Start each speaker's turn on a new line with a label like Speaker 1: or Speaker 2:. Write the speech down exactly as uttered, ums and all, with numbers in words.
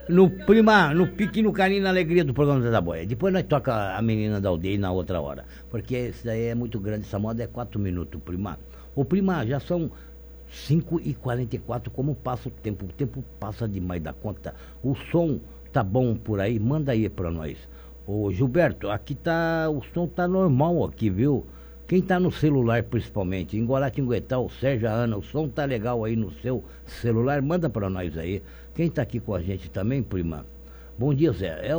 Speaker 1: no prima, no pique, no carinho, na alegria do programa Zé da Boia. Depois nós toca a menina da aldeia na outra hora. Porque isso daí é muito grande, essa moda é quatro minutos, prima. Ô prima, já são cinco e quarenta e quatro, como passa o tempo? O tempo passa demais da conta. O som tá bom por aí? Manda aí pra nós. Ô Gilberto, aqui tá, o som tá normal aqui, viu? Quem tá no celular principalmente, em Guaratinguetá, o Sérgio, a Ana, o som tá legal aí no seu celular? Manda pra nós aí. Quem tá aqui com a gente também, prima? Bom dia, Zé. É